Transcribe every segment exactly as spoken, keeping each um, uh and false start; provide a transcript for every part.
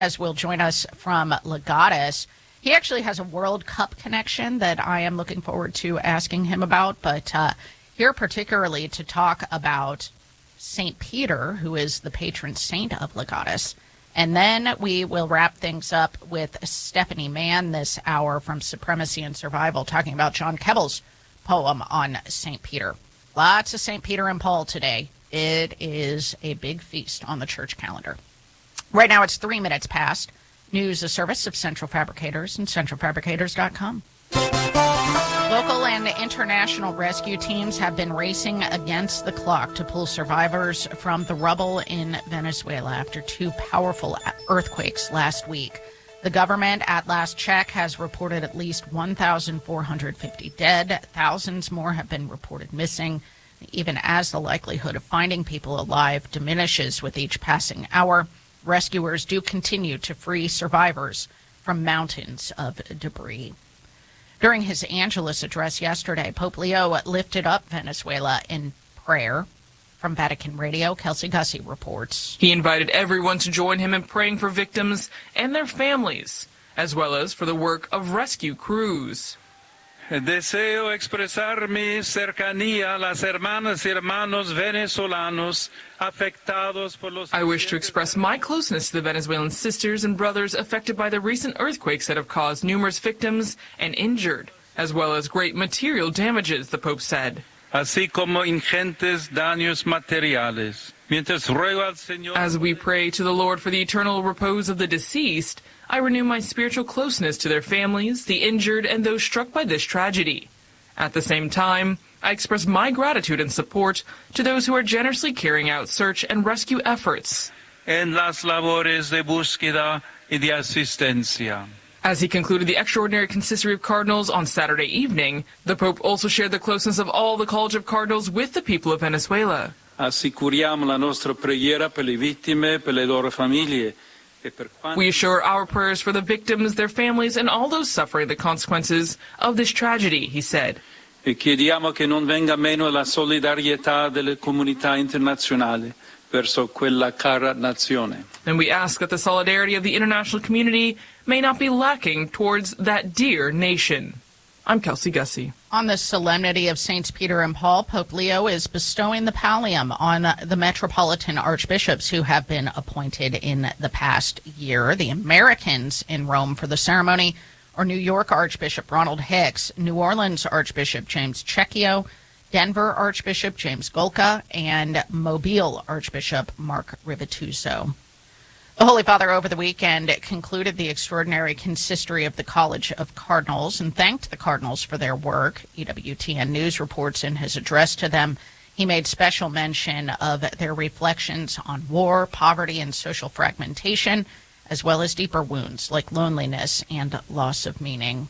As will join us from Legatus. He actually has a World Cup connection that I am looking forward to asking him about, but uh, here particularly to talk about Saint Peter, who is the patron saint of Legatus. And then we will wrap things up with Stephanie Mann this hour from Supremacy and Survival, talking about John Kebble's poem on Saint Peter. Lots of Saint Peter and Paul today. It is a big feast on the church calendar. Right now it's three minutes past. News, a service of Central Fabricators and central fabricators dot com. Local and international rescue teams have been racing against the clock to pull survivors from the rubble in Venezuela after two powerful earthquakes last week. The government, at last check, has reported at least one thousand four hundred fifty dead. Thousands more have been reported missing, even as the likelihood of finding people alive diminishes with each passing hour. Rescuers do continue to free survivors from mountains of debris. During his Angelus address yesterday, Pope Leo lifted up Venezuela in prayer. From Vatican Radio, Kelsey Gussie reports. He invited everyone to join him in praying for victims and their families, as well as for the work of rescue crews. Deseo expresar mi cercanía a las hermanas y hermanos venezolanos afectados por los... I wish to express my closeness to the Venezuelan sisters and brothers affected by the recent earthquakes that have caused numerous victims and injured, as well as great material damages, the Pope said. Así como ingentes daños materiales. Mientras ruego al Señor... As we pray to the Lord for the eternal repose of the deceased, I renew my spiritual closeness to their families, the injured, and those struck by this tragedy. At the same time, I express my gratitude and support to those who are generously carrying out search and rescue efforts. En las labores de búsqueda y de asistencia. As he concluded the extraordinary consistory of cardinals on Saturday evening, the Pope also shared the closeness of all the College of Cardinals with the people of Venezuela. Assicuriamo la nostra preghiera per le vittime, per le loro famiglie. We assure our prayers for the victims, their families, and all those suffering the consequences of this tragedy, he said. E chiediamo che non venga meno la solidarietà delle comunità internazionali verso quella cara nazione. And we ask that the solidarity of the international community may not be lacking towards that dear nation. I'm Kelsey Gussie. On the solemnity of Saints Peter and Paul, Pope Leo is bestowing the pallium on the metropolitan archbishops who have been appointed in the past year. The Americans in Rome for the ceremony are New York Archbishop Ronald Hicks, New Orleans Archbishop James Cecchio, Denver Archbishop James Golka, and Mobile Archbishop Mark Rivituso. The Holy Father over the weekend concluded the extraordinary consistory of the College of Cardinals and thanked the cardinals for their work. E W T N News reports in his address to them, he made special mention of their reflections on war, poverty, and social fragmentation, as well as deeper wounds like loneliness and loss of meaning.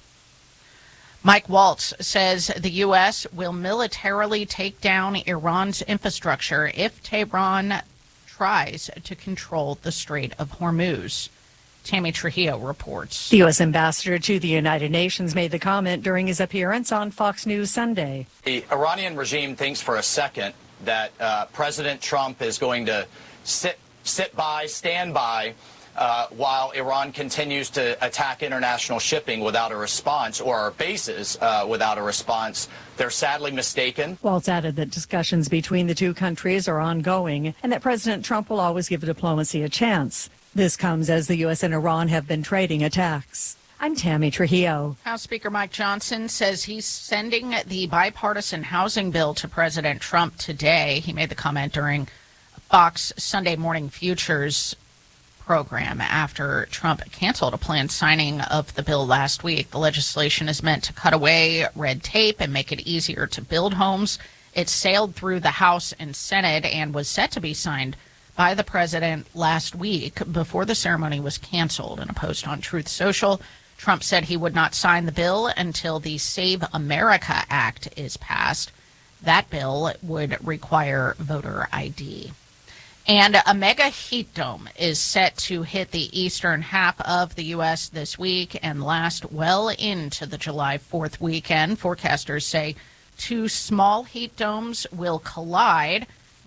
Mike Waltz says the U S will militarily take down Iran's infrastructure if Tehran tries to control the Strait of Hormuz. Tammy Trujillo reports. The U S ambassador to the United Nations made the comment during his appearance on Fox News Sunday. The Iranian regime thinks for a second that uh, President Trump is going to sit, sit by, stand by, Uh, while Iran continues to attack international shipping without a response, or our bases uh, without a response. They're sadly mistaken. Waltz added that discussions between the two countries are ongoing and that President Trump will always give diplomacy a chance. This comes as the U S and Iran have been trading attacks. I'm Tammy Trujillo. House Speaker Mike Johnson says he's sending the bipartisan housing bill to President Trump today. He made the comment during Fox Sunday Morning Futures program after Trump canceled a planned signing of the bill last week. The legislation is meant to cut away red tape and make it easier to build homes. It sailed through the House and Senate and was set to be signed by the president last week before the ceremony was canceled. In a post on Truth Social, Trump said he would not sign the bill until the Save America Act is passed. That bill would require voter I D. And a mega heat dome is set to hit the eastern half of the U S this week and last well into the July fourth weekend. Forecasters say two small heat domes will collide,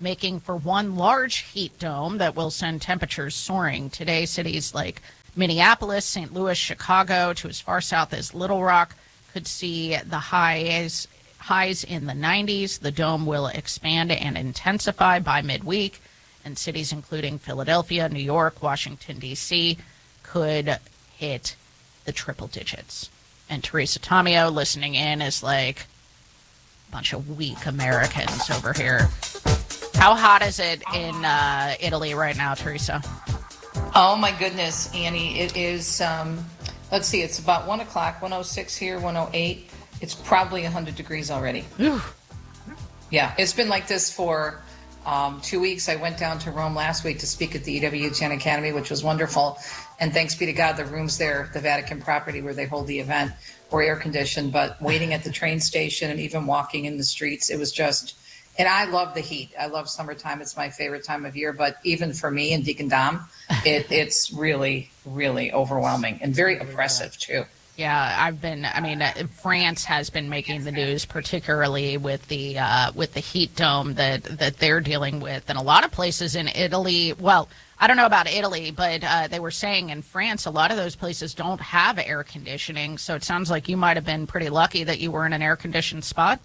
making for one large heat dome that will send temperatures soaring. Today, cities like Minneapolis, Saint Louis, Chicago, to as far south as Little Rock could see the highs highs in the nineties. The dome will expand and intensify by midweek, and cities including Philadelphia, New York, Washington, D C could hit the triple digits. And Teresa Tomeo listening in is like a bunch of weak Americans over here. How hot is it in uh, Italy right now, Teresa? Oh, my goodness, Annie. It is, um, let's see, it's about one o'clock, one oh six here, one oh eight. It's probably one hundred degrees already. Ooh. Yeah, it's been like this for um, two weeks. I went down to Rome last week to speak at the E W T N Academy, which was wonderful. And thanks be to God, the rooms there, the Vatican property where they hold the event, were air conditioned. But waiting at the train station and even walking in the streets, it was just, and I love the heat. I love summertime. It's my favorite time of year. But even for me and Deacon Dom, it, it's really, really overwhelming and very oppressive too. Yeah, I've been, I mean, uh, France has been making the news, particularly with the uh, with the heat dome that, that they're dealing with. And a lot of places in Italy, well, I don't know about Italy, but uh, they were saying in France, a lot of those places don't have air conditioning. So it sounds like you might have been pretty lucky that you were in an air-conditioned spot.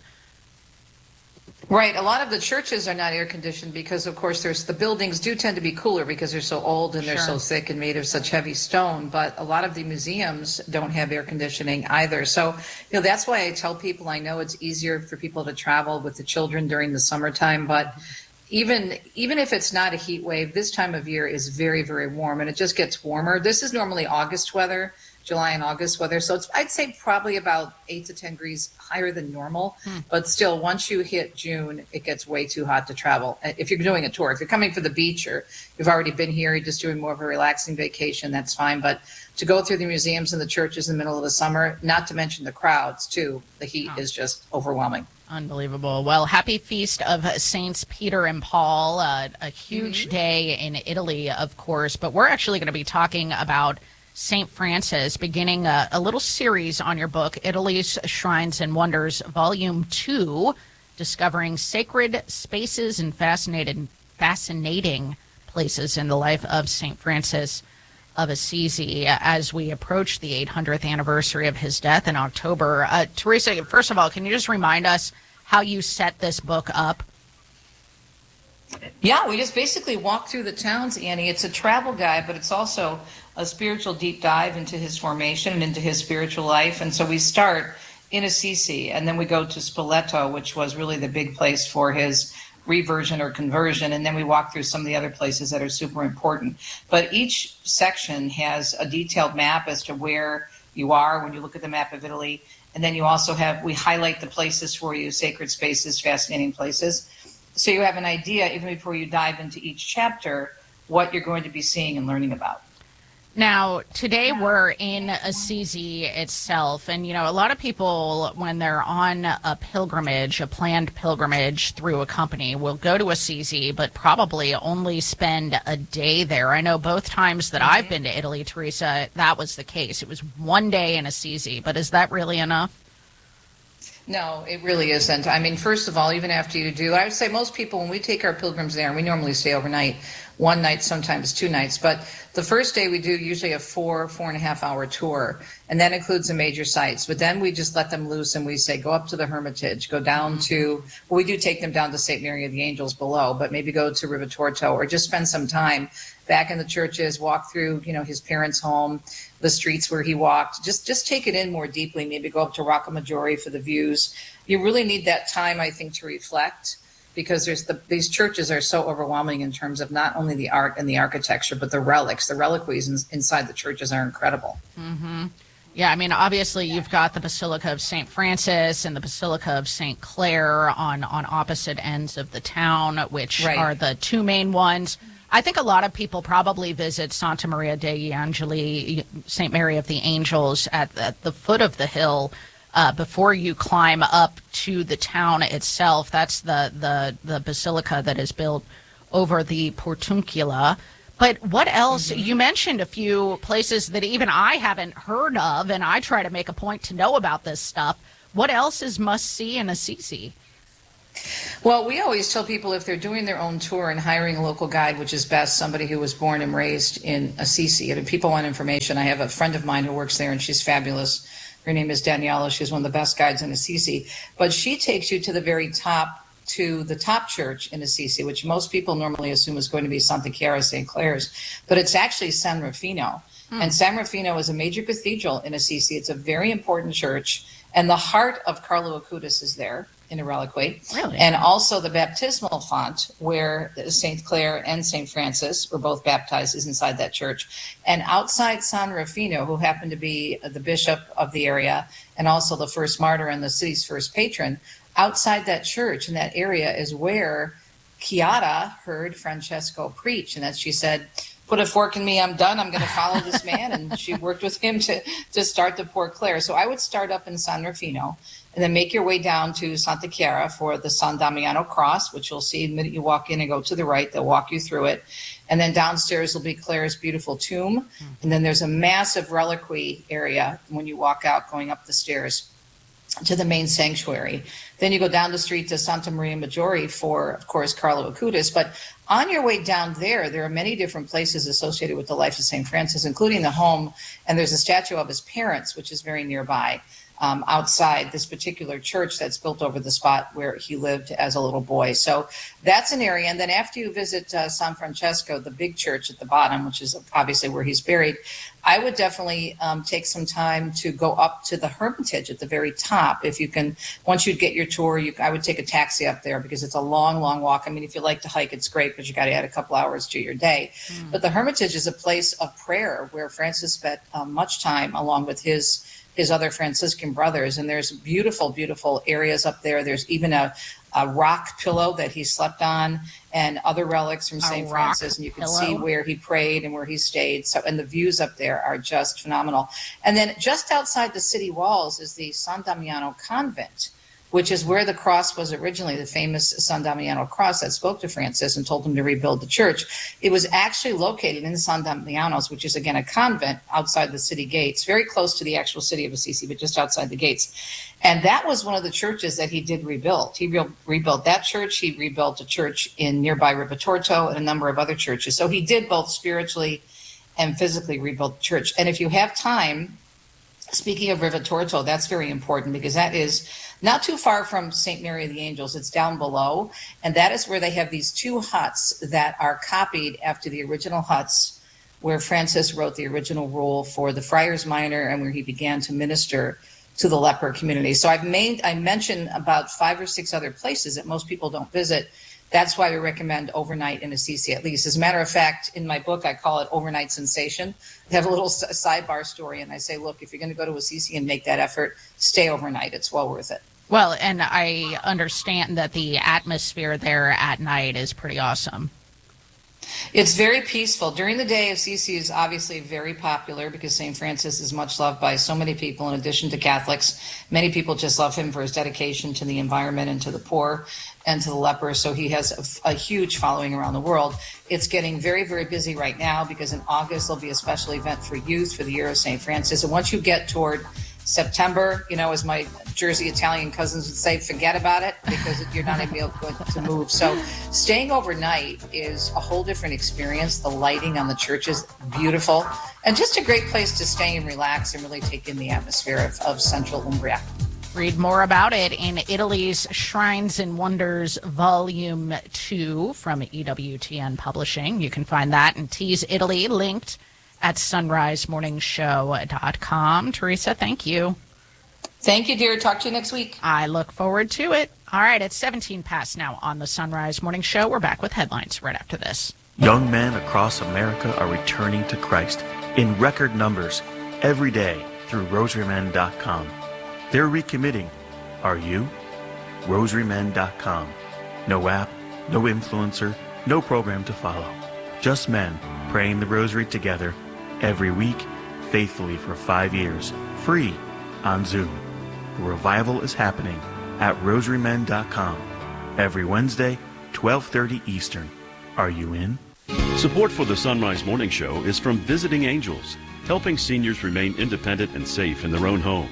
Right. A lot of the churches are not air conditioned because, of course, there's the buildings do tend to be cooler because they're so old and they're Sure. so thick and made of such heavy stone. But a lot of the museums don't have air conditioning either. So, you know, that's why I tell people, I know it's easier for people to travel with the children during the summertime, but even even if it's not a heat wave, this time of year is very, very warm and it just gets warmer. This is normally August weather. July and August weather. So it's, I'd say probably about eight to ten degrees higher than normal. Hmm. But still, once you hit June, it gets way too hot to travel. If you're doing a tour, if you're coming for the beach or you've already been here, you're just doing more of a relaxing vacation, that's fine. But to go through the museums and the churches in the middle of the summer, not to mention the crowds too, the heat oh. is just overwhelming. Unbelievable. Well, happy feast of Saints Peter and Paul, uh, a huge mm-hmm. day in Italy, of course. But we're actually going to be talking about Saint Francis, beginning a, a little series on your book, Italy's Shrines and Wonders, Volume two, discovering sacred spaces and fascinating, fascinating places in the life of Saint Francis of Assisi as we approach the eight hundredth anniversary of his death in October. Uh, Teresa, first of all, can you just remind us how you set this book up? Yeah, we just basically walk through the towns, Annie. It's a travel guide, but it's also a spiritual deep dive into his formation and into his spiritual life. And so we start in Assisi, and then we go to Spoleto, which was really the big place for his reversion or conversion. And then we walk through some of the other places that are super important. But each section has a detailed map as to where you are when you look at the map of Italy. And then you also have, we highlight the places for you, sacred spaces, fascinating places. So you have an idea, even before you dive into each chapter, what you're going to be seeing and learning about. Now, today we're in Assisi itself, and, you know, a lot of people, when they're on a pilgrimage, a planned pilgrimage through a company, will go to Assisi, but probably only spend a day there. I know both times that mm-hmm. I've been to Italy, Teresa, that was the case. It was one day in Assisi, but is that really enough? No, it really isn't. I mean, first of all, even after you do, I would say most people, when we take our pilgrims there, and we normally stay overnight, one night, sometimes two nights, but the first day we do usually a four, four and a half hour tour, and that includes the major sites. But then we just let them loose and we say, go up to the Hermitage, go down to, well, we do take them down to Saint Mary of the Angels below, but maybe go to Rivitorto or just spend some time back in the churches, walk through, you know, his parents' home, the streets where he walked, just just take it in more deeply, maybe go up to Rocca Maggiore for the views. You really need that time, I think, to reflect, because there's the, these churches are so overwhelming in terms of not only the art and the architecture, but the relics. The reliquaries in, inside the churches are incredible. Mm-hmm. Yeah, I mean, obviously you've got the Basilica of Saint Francis and the Basilica of Saint Clare on, on opposite ends of the town, which right. are the two main ones. I think a lot of people probably visit Santa Maria degli Angeli, Saint Mary of the Angels, at the, at the foot of the hill uh, before you climb up to the town itself. That's the, the, the basilica that is built over the Portiuncula. But what else? Mm-hmm. You mentioned a few places that even I haven't heard of, and I try to make a point to know about this stuff. What else is must-see in Assisi? Well, we always tell people if they're doing their own tour and hiring a local guide, which is best, somebody who was born and raised in Assisi. And if people want information, I have a friend of mine who works there, and she's fabulous. Her name is Daniela. She's one of the best guides in Assisi. But she takes you to the very top, to the top church in Assisi, which most people normally assume is going to be Santa Chiara, Saint Clare's. But it's actually San Rufino. Hmm. And San Rufino is a major cathedral in Assisi. It's a very important church. And the heart of Carlo Acutis is there in a reliquary. Really? And also the baptismal font where Saint Clare and Saint Francis were both baptized is inside that church. And outside San Rufino, who happened to be the bishop of the area and also the first martyr and the city's first patron, outside that church in that area is where Chiara heard Francesco preach. And as she said, put a fork in me, I'm done, I'm going to follow this man. And she worked with him to, to start the Poor Clare. So I would start up in San Rufino and then make your way down to Santa Chiara for the San Damiano cross, which you'll see the minute you walk in and go to the right. They'll walk you through it. And then downstairs will be Clare's beautiful tomb. And then there's a massive reliquary area when you walk out going up the stairs to the main sanctuary. Then you go down the street to Santa Maria Maggiore for, of course, Carlo Acutis. But on your way down there, there are many different places associated with the life of Saint Francis, including the home. And there's a statue of his parents, which is very nearby. Um, outside this particular church that's built over the spot where he lived as a little boy. So that's an area. And then after you visit uh, San Francesco, the big church at the bottom, which is obviously where he's buried, I would definitely um, take some time to go up to the Hermitage at the very top. If you can, once you get your tour, you, I would take a taxi up there because it's a long, long walk. I mean, if you like to hike, it's great, but you got to add a couple hours to your day. Mm. But the Hermitage is a place of prayer where Francis spent um, much time along with his his other Franciscan brothers. And there's beautiful, beautiful areas up there. There's even a, a rock pillow that he slept on and other relics from Saint Francis. And you can pillow. see where he prayed and where he stayed. So, and the views up there are just phenomenal. And then just outside the city walls is the San Damiano Convent, which is where the cross was originally, the famous San Damiano cross that spoke to Francis and told him to rebuild the church. It was actually located in San Damiano's, which is, again, a convent outside the city gates, very close to the actual city of Assisi, but just outside the gates. And that was one of the churches that he did rebuild. He re- rebuilt that church. He rebuilt a church in nearby Rivetorto and a number of other churches. So he did both spiritually and physically rebuild the church. And if you have time, speaking of Rivetorto, that's very important because that is not too far from Saint Mary of the Angels. It's down below, and that is where they have these two huts that are copied after the original huts where Francis wrote the original rule for the Friars Minor and where he began to minister to the leper community. So I've made, I mentioned about five or six other places that most people don't visit. That's why we recommend overnight in Assisi at least. As a matter of fact, in my book, I call it Overnight Sensation. I have a little sidebar story, and I say, look, if you're going to go to Assisi and make that effort, stay overnight. It's well worth it. Well, and I understand that the atmosphere there at night is pretty awesome. It's very peaceful. During the day, Assisi is obviously very popular because Saint Francis is much loved by so many people in addition to Catholics. Many people just love him for his dedication to the environment and to the poor and to the lepers. So he has a, a huge following around the world. It's getting very, very busy right now because in August there'll be a special event for youth for the Year of Saint Francis. And once you get toward September, you know, as my Jersey Italian cousins would say, forget about it because you're not able to move. So staying overnight is a whole different experience. The lighting on the church is beautiful and just a great place to stay and relax and really take in the atmosphere of, of central Umbria. Read more about it in Italy's Shrines and Wonders Volume two from E W T N Publishing. You can find that in Tease Italy, linked at sunrise morning show dot com. Teresa, thank you. Thank you, dear. Talk to you next week. I look forward to it. All right, it's seventeen past now on the Sunrise Morning Show. We're back with headlines right after this. Young men across America are returning to Christ in record numbers every day through rosary men dot com. They're recommitting. Are you? rosary men dot com. No app, no influencer, no program to follow. Just men praying the rosary together every week, faithfully for five years, free on Zoom. The revival is happening at rosary men dot com every Wednesday, twelve thirty Eastern. Are you in? Support for the Sunrise Morning Show is from Visiting Angels, helping seniors remain independent and safe in their own home.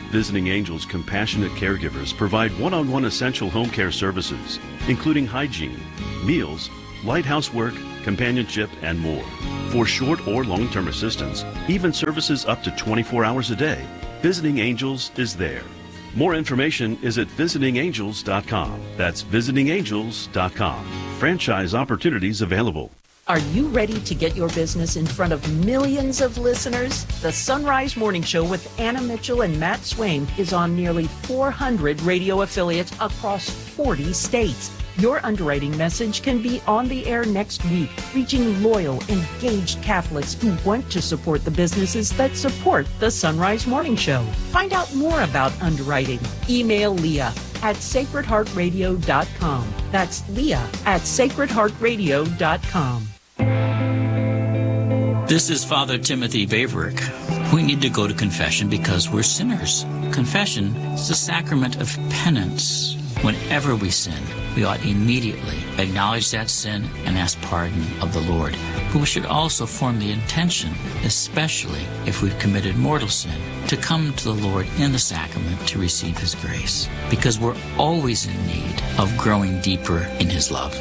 Visiting Angels compassionate caregivers provide one-on-one essential home care services, including hygiene, meals, light housework, companionship, and more. For short or long-term assistance, even services up to twenty-four hours a day, Visiting Angels is there. More information is at visiting angels dot com. That's visiting angels dot com. Franchise opportunities available. Are you ready to get your business in front of millions of listeners? The Sunrise Morning Show with Anna Mitchell and Matt Swain is on nearly four hundred radio affiliates across forty states. Your underwriting message can be on the air next week, reaching loyal, engaged Catholics who want to support the businesses that support the Sunrise Morning Show. Find out more about underwriting. Email Leah at sacred heart radio dot com. That's Leah at sacred heart radio dot com. This is Father Timothy Baverick. We need to go to confession because we're sinners. Confession is the sacrament of penance. Whenever we sin, we ought immediately acknowledge that sin and ask pardon of the Lord. But we should also form the intention, especially if we've committed mortal sin, to come to the Lord in the sacrament to receive His grace, because we're always in need of growing deeper in His love.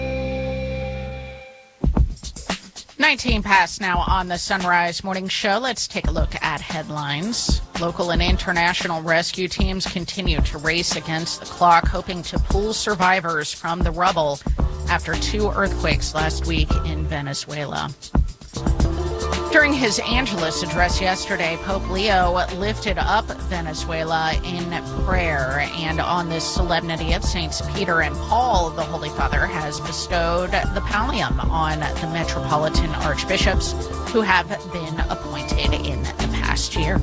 nineteen past now on the Sunrise Morning Show. Let's take a look at headlines. Local and international rescue teams continue to race against the clock, hoping to pull survivors from the rubble after two earthquakes last week in Venezuela. During his Angelus address yesterday, Pope Leo lifted up Venezuela in prayer. And on this solemnity of Saints Peter and Paul, the Holy Father has bestowed the pallium on the metropolitan archbishops who have been appointed in the past year.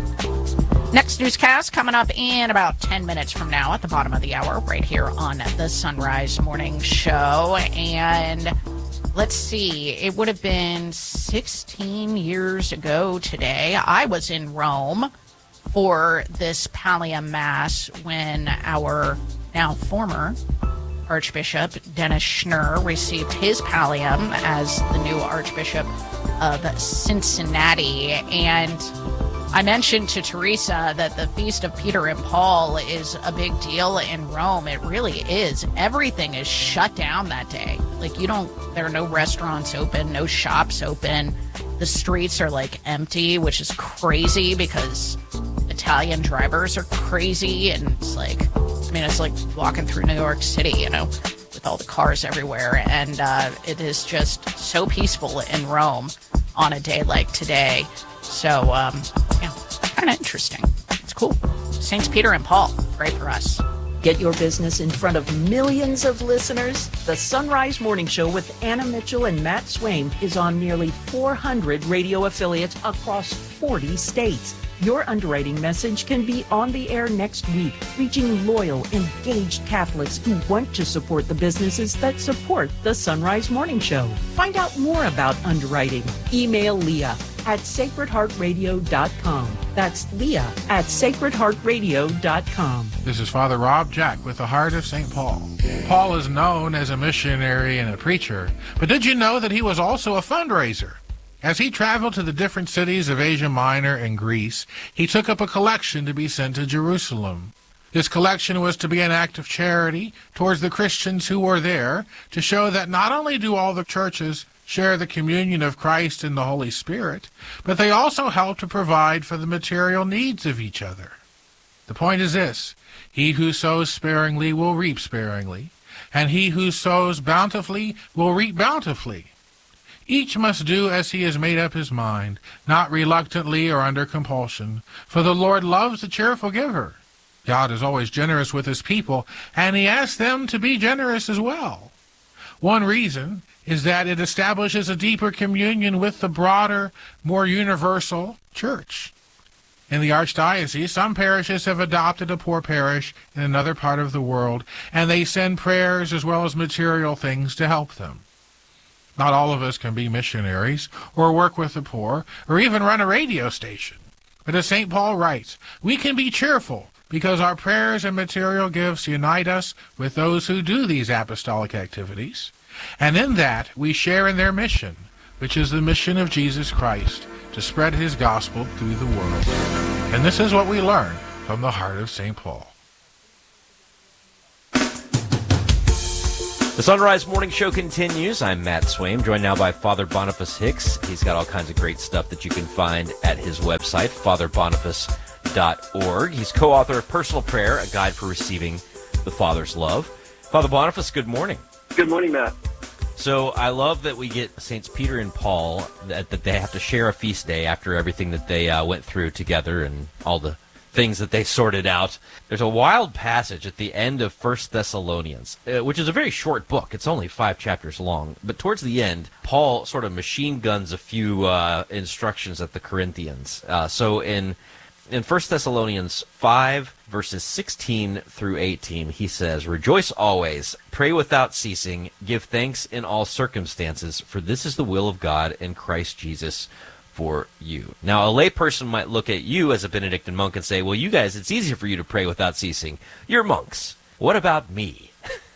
Next newscast coming up in about ten minutes from now at the bottom of the hour, right here on the Sunrise Morning Show. And let's see, it would have been sixteen years ago today. I was in Rome for this Pallium Mass when our now former Archbishop Dennis Schnurr received his pallium as the new Archbishop of Cincinnati. And I mentioned to Teresa that the Feast of Peter and Paul is a big deal in Rome. It really is. Everything is shut down that day. Like, you don't, there are no restaurants open, no shops open. The streets are like empty, which is crazy because Italian drivers are crazy. And it's like, I mean, it's like walking through New York City, you know, with all the cars everywhere. And uh, it is just so peaceful in Rome on a day like today. So, um, yeah, kind of interesting. It's cool. Saints Peter and Paul, great for us. Get your business in front of millions of listeners. The Sunrise Morning Show with Anna Mitchell and Matt Swain is on nearly four hundred radio affiliates across forty states. Your underwriting message can be on the air next week, reaching loyal, engaged Catholics who want to support the businesses that support the Sunrise Morning Show. Find out more about underwriting. Email Leah at sacred heart radio dot com. That's Leah at sacred heart radio dot com. This is Father Rob Jack with the Heart of Saint Paul. Paul is known as a missionary and a preacher, but did you know that he was also a fundraiser? As he traveled to the different cities of Asia Minor and Greece, he took up a collection to be sent to Jerusalem. This collection was to be an act of charity towards the Christians who were there, to show that not only do all the churches share the communion of Christ and the Holy Spirit, but they also help to provide for the material needs of each other. The point is this: he who sows sparingly will reap sparingly, and he who sows bountifully will reap bountifully. Each must do as he has made up his mind, not reluctantly or under compulsion, for the Lord loves a cheerful giver. God is always generous with his people, and he asks them to be generous as well. One reason is that it establishes a deeper communion with the broader, more universal church. In the Archdiocese, some parishes have adopted a poor parish in another part of the world, and they send prayers as well as material things to help them. Not all of us can be missionaries, or work with the poor, or even run a radio station. But as Saint Paul writes, we can be cheerful because our prayers and material gifts unite us with those who do these apostolic activities. And in that, we share in their mission, which is the mission of Jesus Christ, to spread his gospel through the world. And this is what we learn from the heart of Saint Paul. The Sunrise Morning Show continues. I'm Matt Swaim, joined now by Father Boniface Hicks. He's got all kinds of great stuff that you can find at his website, father boniface dot org. He's co-author of Personal Prayer, a guide for receiving the Father's love. Father Boniface, good morning. Good morning, Matt. So I love that we get Saints Peter and Paul, that, that they have to share a feast day after everything that they uh, went through together and all the things that they sorted out. There's a wild passage at the end of First Thessalonians, uh, which is a very short book. It's only five chapters long. But towards the end, Paul sort of machine guns a few uh, instructions at the Corinthians. Uh, so in in First Thessalonians five, verses sixteen through eighteen, he says, "Rejoice always, pray without ceasing, give thanks in all circumstances, for this is the will of God in Christ Jesus for you." Now, a layperson might look at you as a Benedictine monk and say, well, you guys, it's easier for you to pray without ceasing. You're monks. What about me?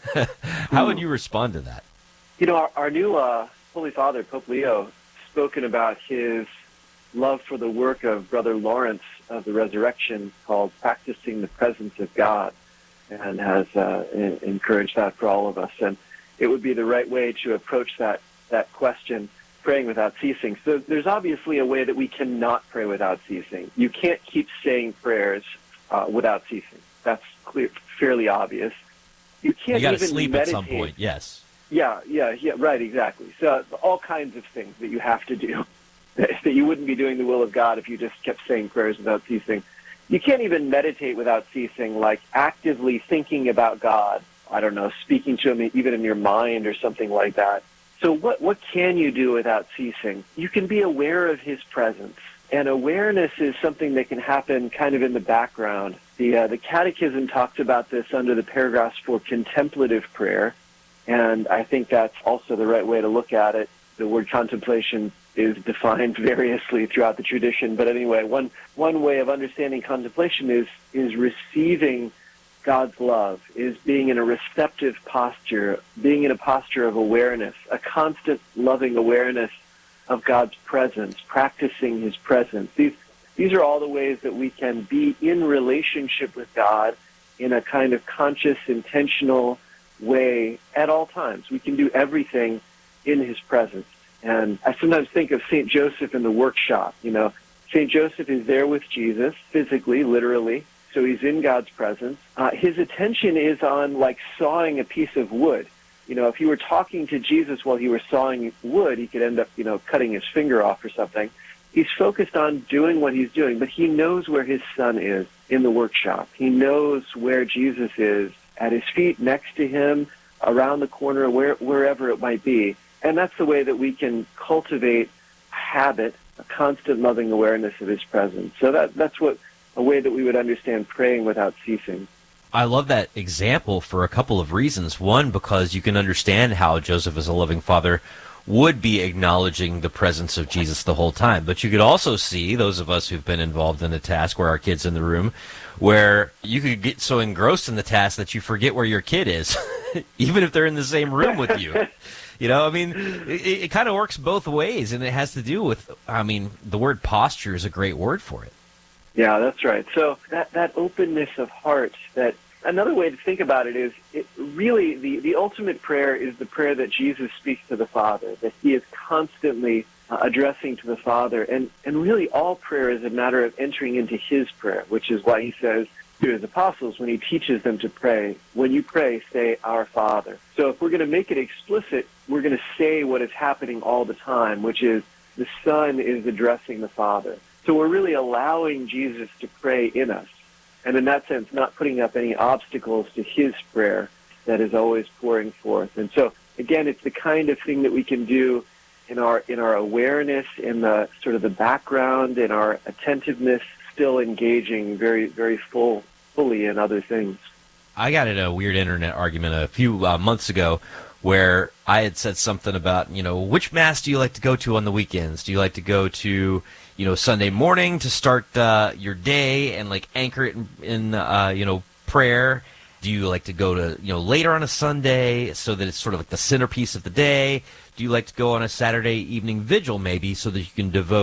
How would you respond to that? You know, our, our new uh, Holy Father, Pope Leo, spoken about his love for the work of Brother Lawrence of the Resurrection called Practicing the Presence of God, and has uh, in, encouraged that for all of us. And it would be the right way to approach that, that question, praying without ceasing. So there's obviously a way that we cannot pray without ceasing. You can't keep saying prayers uh, without ceasing. That's clear, fairly obvious. You can't you gotta even sleep meditate. At some point, yes. Yeah, yeah, yeah, right, exactly. So all kinds of things that you have to do, that you wouldn't be doing the will of God if you just kept saying prayers without ceasing. You can't even meditate without ceasing, like actively thinking about God, I don't know, speaking to him even in your mind or something like that. So what, what can you do without ceasing? You can be aware of his presence. And awareness is something that can happen kind of in the background. The, uh, the Catechism talks about this under the paragraphs for contemplative prayer. And I think that's also the right way to look at it. The word contemplation is defined variously throughout the tradition. But anyway, one, one way of understanding contemplation is, is receiving God's love, is being in a receptive posture, being in a posture of awareness, a constant loving awareness of God's presence, practicing his presence. These, these are all the ways that we can be in relationship with God in a kind of conscious, intentional way at all times. We can do everything in his presence. And I sometimes think of Saint Joseph in the workshop. You know, Saint Joseph is there with Jesus, physically, literally, so he's in God's presence. Uh, his attention is on, like, sawing a piece of wood. You know, if he were talking to Jesus while he were sawing wood, he could end up, you know, cutting his finger off or something. He's focused on doing what he's doing, but he knows where his son is in the workshop. He knows where Jesus is, at his feet, next to him, around the corner, where, wherever it might be. And that's the way that we can cultivate a habit, a constant loving awareness of his presence. So that that's what a way that we would understand praying without ceasing. I love that example for a couple of reasons. One, because you can understand how Joseph, as a loving father, would be acknowledging the presence of Jesus the whole time. But you could also see, those of us who've been involved in a task where our kid's in the room, where you could get so engrossed in the task that you forget where your kid is, even if they're in the same room with you. You know, I mean, it, it kind of works both ways, and it has to do with, I mean, the word posture is a great word for it. Yeah, that's right. So that, that openness of heart, that another way to think about it is, it really, the, the ultimate prayer is the prayer that Jesus speaks to the Father, that he is constantly uh, addressing to the Father. And, and really all prayer is a matter of entering into his prayer, which is why he says to his apostles when he teaches them to pray, when you pray, say, Our Father. So if we're going to make it explicit, we're going to say what is happening all the time, which is the Son is addressing the Father. So we're really allowing Jesus to pray in us. And in that sense, not putting up any obstacles to his prayer that is always pouring forth. And so, again, it's the kind of thing that we can do in our in our awareness, in the sort of the background, in our attentiveness, still engaging very, very full, fully in other things. I got in a weird internet argument a few uh, months ago where I had said something about, you know, which mass do you like to go to on the weekends? Do you like to go to, you know, Sunday morning to start uh, your day and, like, anchor it in, in uh, you know, prayer? Do you like to go to, you know, later on a Sunday so that it's sort of like the centerpiece of the day? Do you like to go on a Saturday evening vigil maybe so that you can devote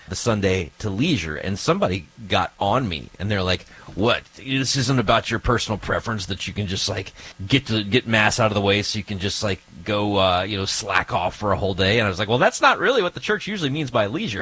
the Sunday to leisure. And somebody got on me, and they're like, what? This isn't about your personal preference that you can just, like, get to get Mass out of the way so you can just, like, go, uh, you know, slack off for a whole day. And I was like, well, that's not really what the church usually means by leisure.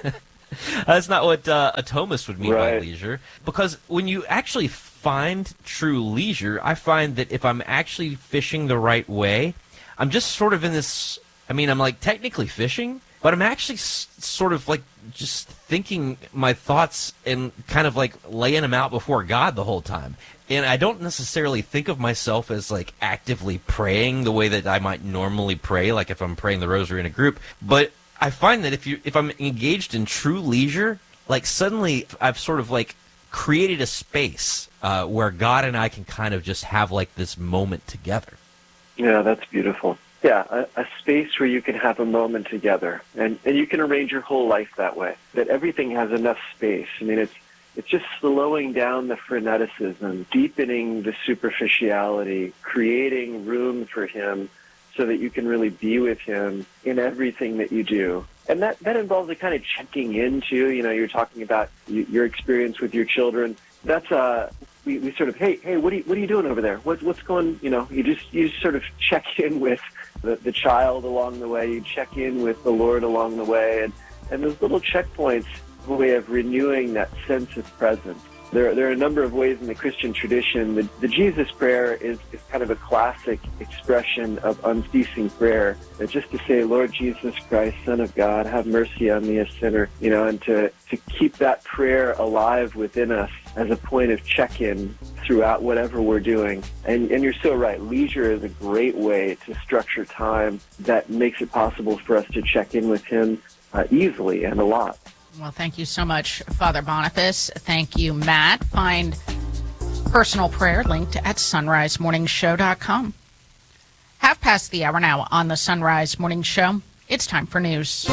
That's not what uh, a Thomist would mean right. by leisure. Because when you actually find true leisure, I find that if I'm actually fishing the right way, I'm just sort of in this, I mean, I'm like technically fishing, but I'm actually s- sort of like just thinking my thoughts and kind of like laying them out before God the whole time. And I don't necessarily think of myself as like actively praying the way that I might normally pray, like if I'm praying the rosary in a group. But I find that if you if I'm engaged in true leisure, like suddenly I've sort of like created a space uh, where God and I can kind of just have like this moment together. Yeah, that's beautiful. Yeah, a, a space where you can have a moment together, and, and you can arrange your whole life that way, that everything has enough space. I mean, it's it's just slowing down the freneticism, deepening the superficiality, creating room for Him so that you can really be with Him in everything that you do. And that, that involves a kind of checking into, you know, you're talking about you, your experience with your children. That's, uh, we, we sort of, hey, hey, what are you, what are you doing over there? What, what's going, you know, you just, you just sort of check in with the, the child along the way. You check in with the Lord along the way. And, and those little checkpoints, a way of renewing that sense of presence. There, there are a number of ways in the Christian tradition. The, the Jesus prayer is, is kind of a classic expression of unceasing prayer. That just to say, Lord Jesus Christ, Son of God, have mercy on me, a sinner, you know, and to, to keep that prayer alive within us as a point of check-in throughout whatever we're doing. And, and you're so right. Leisure is a great way to structure time that makes it possible for us to check in with Him uh, easily and a lot. Well, thank you so much, Father Boniface. Thank you, Matt. Find personal prayer linked at sunrise morning show dot com. Half past the hour now on the Sunrise Morning Show. It's time for news.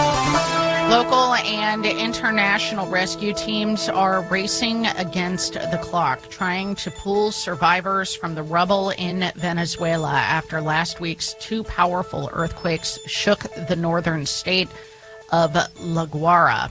Local and international rescue teams are racing against the clock, trying to pull survivors from the rubble in Venezuela after last week's two powerful earthquakes shook the northern state of La Guaira.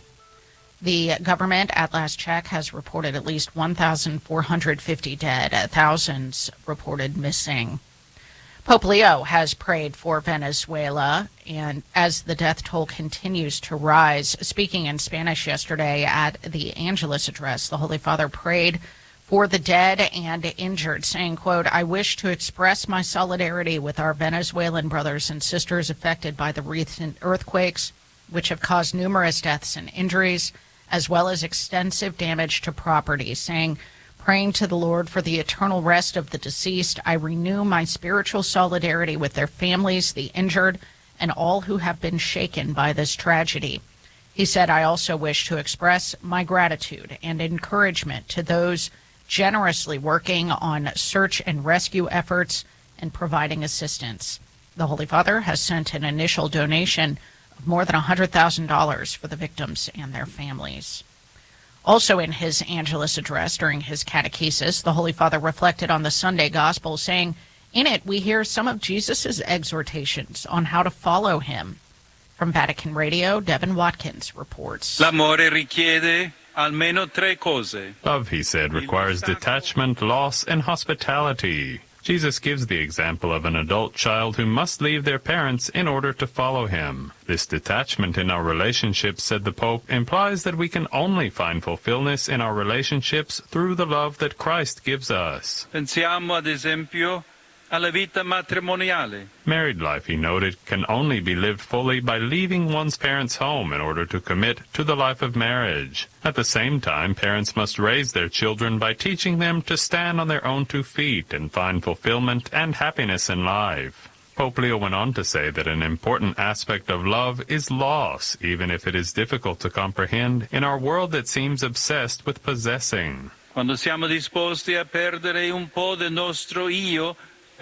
The government, at last check, has reported at least one thousand four hundred fifty dead, thousands reported missing. Pope Leo has prayed for Venezuela, and as the death toll continues to rise, speaking in Spanish yesterday at the Angelus address, the Holy Father prayed for the dead and injured, saying, quote, I wish to express my solidarity with our Venezuelan brothers and sisters affected by the recent earthquakes, which have caused numerous deaths and injuries, as well as extensive damage to property, saying, praying to the Lord for the eternal rest of the deceased, I renew my spiritual solidarity with their families, the injured, and all who have been shaken by this tragedy. He said, I also wish to express my gratitude and encouragement to those generously working on search and rescue efforts and providing assistance. The Holy Father has sent an initial donation more than one hundred thousand dollars for the victims and their families. Also in his Angelus address during his catechesis, the Holy Father reflected on the Sunday Gospel, saying, in it we hear some of Jesus' exhortations on how to follow him. From Vatican Radio, Devin Watkins reports. L'amore richiede almeno tre cose. Love, he said, requires detachment, loss, and hospitality. Jesus gives the example of an adult child who must leave their parents in order to follow him. This detachment in our relationships, said the Pope, implies that we can only find fulfillment in our relationships through the love that Christ gives us. Pensiamo, ad esempio, alla vita matrimoniale. Married life, he noted, can only be lived fully by leaving one's parents' home in order to commit to the life of marriage. At the same time, parents must raise their children by teaching them to stand on their own two feet and find fulfillment and happiness in life. Pope Leo went on to say that an important aspect of love is loss, even if it is difficult to comprehend in our world that seems obsessed with possessing. Quando siamo disposti a perdere un po' del nostro io,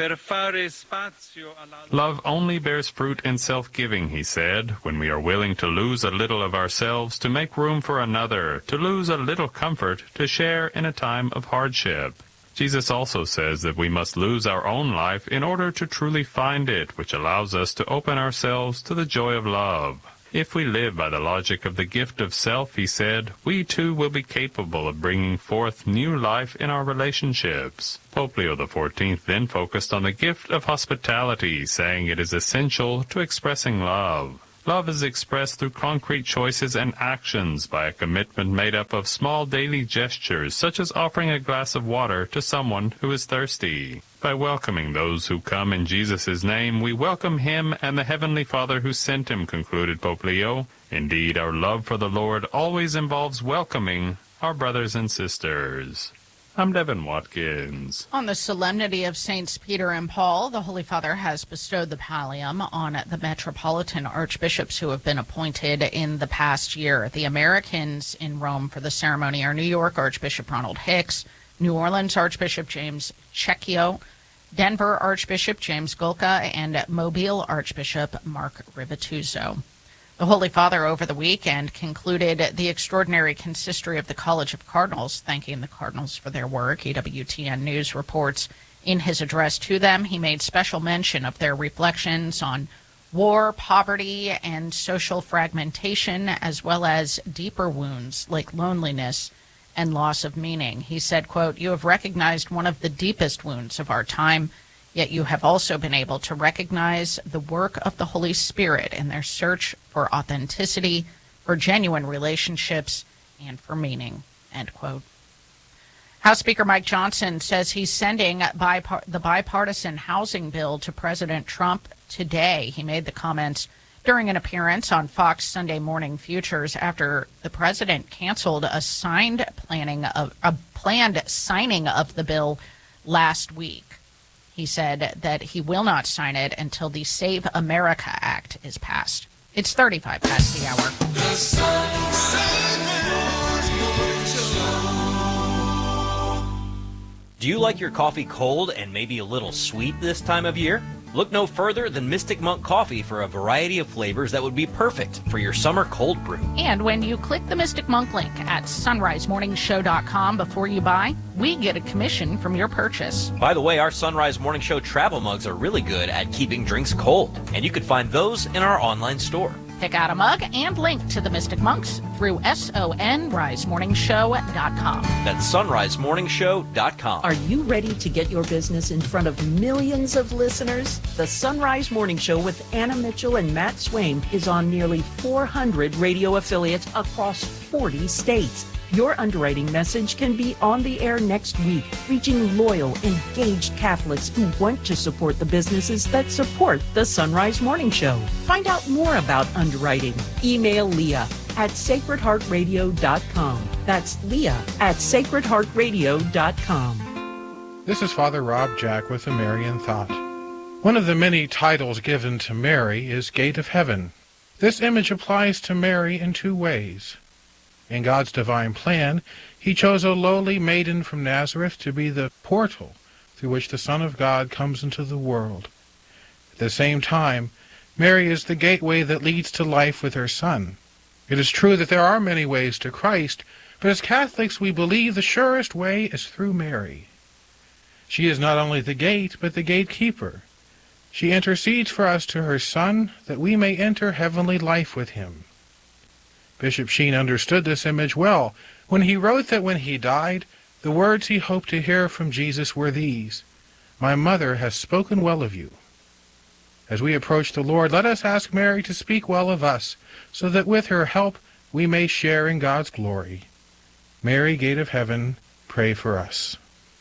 love only bears fruit in self-giving, he said, when we are willing to lose a little of ourselves to make room for another, to lose a little comfort to share in a time of hardship. Jesus also says that we must lose our own life in order to truly find it, which allows us to open ourselves to the joy of love. If we live by the logic of the gift of self, he said, we too will be capable of bringing forth new life in our relationships. Pope Leo the fourteenth then focused on the gift of hospitality, saying it is essential to expressing love. Love is expressed through concrete choices and actions by a commitment made up of small daily gestures, such as offering a glass of water to someone who is thirsty. By welcoming those who come in Jesus' name, we welcome him and the Heavenly Father who sent him, concluded Pope Leo. Indeed, our love for the Lord always involves welcoming our brothers and sisters. I'm Devin Watkins. On the solemnity of Saints Peter and Paul, the Holy Father has bestowed the pallium on the metropolitan archbishops who have been appointed in the past year. The Americans in Rome for the ceremony are New York Archbishop Ronald Hicks, New Orleans Archbishop James Cecchio, Denver Archbishop James Golka, and Mobile Archbishop Mark Rivituzzo. The Holy Father over the weekend concluded the extraordinary consistory of the College of Cardinals, thanking the Cardinals for their work. E W T N News reports in his address to them, he made special mention of their reflections on war, poverty, and social fragmentation, as well as deeper wounds like loneliness and loss of meaning. He said, quote, "You have recognized one of the deepest wounds of our time, yet you have also been able to recognize the work of the Holy Spirit in their search for authenticity, for genuine relationships, and for meaning," end quote. House Speaker Mike Johnson says he's sending bipar- the bipartisan housing bill to President Trump today. He made the comments during an appearance on Fox Sunday Morning Futures after the president canceled a signed planning of a planned signing of the bill last week. He said that he will not sign it until the Save America Act is passed. It's thirty-five past the hour. The Do you like your coffee cold and maybe a little sweet this time of year? Look no further than Mystic Monk Coffee for a variety of flavors that would be perfect for your summer cold brew. And when you click the Mystic Monk link at sunrise morning show dot com before you buy, we get a commission from your purchase. By the way, our Sunrise Morning Show travel mugs are really good at keeping drinks cold, and you can find those in our online store. Pick out a mug and link to the Mystic Monks through sunrise morning show dot com. That's sunrise morning show dot com. Are you ready to get your business in front of millions of listeners? The Sunrise Morning Show with Anna Mitchell and Matt Swain is on nearly four hundred radio affiliates across forty states. Your underwriting message can be on the air next week, reaching loyal, engaged Catholics who want to support the businesses that support the Sunrise Morning Show. Find out more about underwriting. Email Leah at sacred heart radio dot com. That's Leah at sacred heart radio dot com. This is Father Rob Jack with a Marian Thought. One of the many titles given to Mary is Gate of Heaven. This image applies to Mary in two ways. In God's divine plan, he chose a lowly maiden from Nazareth to be the portal through which the Son of God comes into the world. At the same time, Mary is the gateway that leads to life with her Son. It is true that there are many ways to Christ, but as Catholics we believe the surest way is through Mary. She is not only the gate, but the gatekeeper. She intercedes for us to her Son, that we may enter heavenly life with him. Bishop Sheen understood this image well when he wrote that when he died, the words he hoped to hear from Jesus were these, "My mother has spoken well of you." As we approach the Lord, let us ask Mary to speak well of us, so that with her help we may share in God's glory. Mary, Gate of Heaven, pray for us.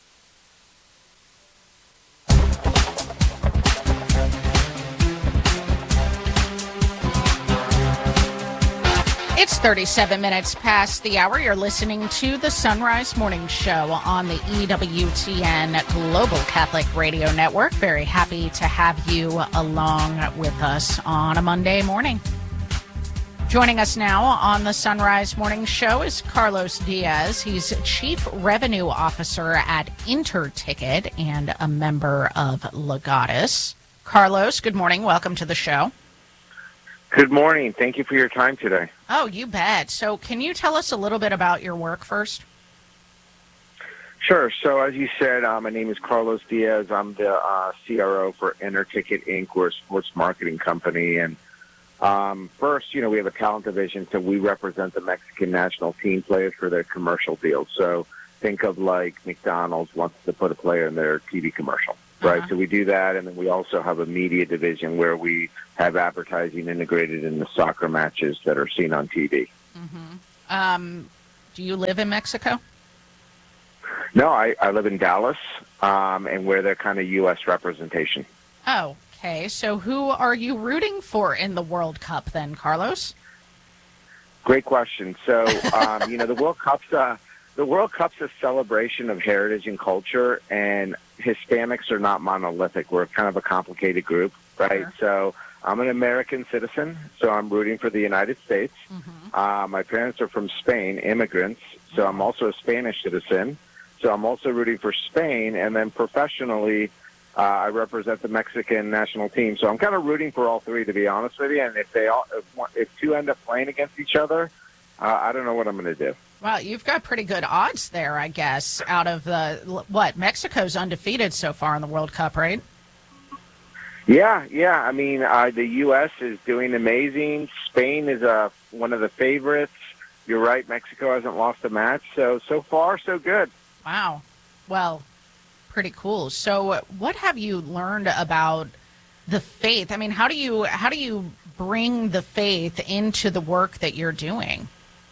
It's thirty-seven minutes past the hour. You're listening to the Sunrise Morning Show on the E W T N Global Catholic Radio Network. Very happy to have you along with us on a Monday morning. Joining us now on the Sunrise Morning Show is Carlos Diaz. He's Chief Revenue Officer at Interticket and a member of Legatus. Carlos, good morning. Welcome to the show. Good morning. Thank you for your time today. Oh, you bet. So can you tell us a little bit about your work first? Sure. So as you said, uh, my name is Carlos Diaz. I'm the uh, C R O for Interticket Incorporated. We're a sports marketing company, and Um, first, you know, we have a talent division, so we represent the Mexican national team players for their commercial deals. So think of like McDonald's wants to put a player in their T V commercial, right? Uh-huh. So we do that, and then we also have a media division where we have advertising integrated in the soccer matches that are seen on T V. Mm-hmm. Um, do you live in Mexico? No, I, I live in Dallas, um, and we're their kind of U S representation. Oh, okay. So who are you rooting for in the World Cup then, Carlos? Great question. So, um, you know, the World Cup's a, the World Cup's a celebration of heritage and culture, and Hispanics are not monolithic. We're kind of a complicated group, right? Sure. So I'm an American citizen, so I'm rooting for the United States. Mm-hmm. Uh, my parents are from Spain, immigrants, so I'm also a Spanish citizen. So I'm also rooting for Spain, and then professionally, uh, I represent the Mexican national team. So I'm kind of rooting for all three, to be honest with you. And if they all, if, if two end up playing against each other, uh, I don't know what I'm going to do. Well, you've got pretty good odds there, I guess, out of the, what, Mexico's undefeated so far in the World Cup, right? Yeah, yeah. I mean, uh, the U S is doing amazing. Spain is uh, one of the favorites. You're right, Mexico hasn't lost a match. So, so far, so good. Wow. Well, pretty cool. So what have you learned about the faith? I mean, how do you how do you bring the faith into the work that you're doing?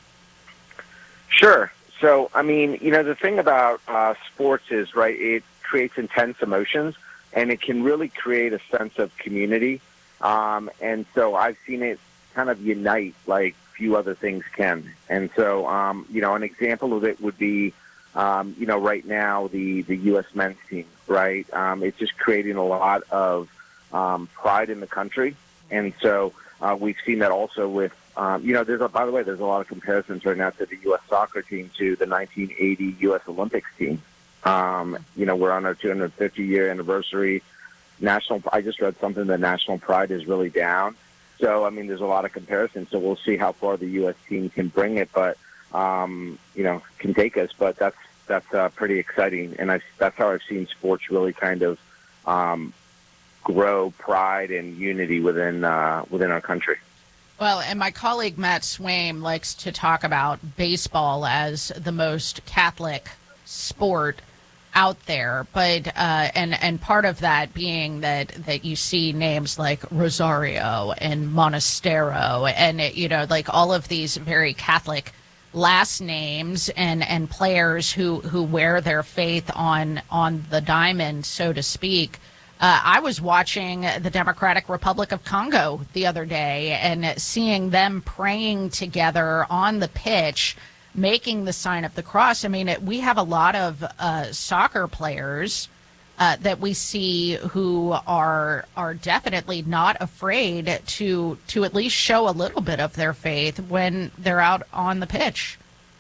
Sure. So, I mean, you know, the thing about uh, sports is, right, it creates intense emotions, and it can really create a sense of community. Um, and so I've seen it kind of unite like few other things can. And so, um, you know, an example of it would be, um, you know, right now the, the U S men's team, right? Um, it's just creating a lot of um, pride in the country. And so uh, we've seen that also with, um, you know, there's a, by the way, there's a lot of comparisons right now to the U S soccer team to the nineteen eighty U S Olympics team. Um, you know, we're on our two hundred fifty year anniversary. National, I just read something that national pride is really down. So, I mean, there's a lot of comparisons. So we'll see how far the U S team can bring it, but, um, you know, can take us. But that's that's uh, pretty exciting. And I, that's how I've seen sports really kind of um, grow pride and unity within uh, within our country. Well, and my colleague Matt Swaim likes to talk about baseball as the most Catholic sport out there, but uh, and and part of that being that that you see names like Rosario and Monastero, and you know, like all of these very Catholic last names and and players who who wear their faith on on the diamond, so to speak. Uh, I was watching the Democratic Republic of Congo the other day and seeing them praying together on the pitch, making the sign of the cross. I mean, it, we have a lot of uh, soccer players uh, that we see who are are definitely not afraid to to at least show a little bit of their faith when they're out on the pitch.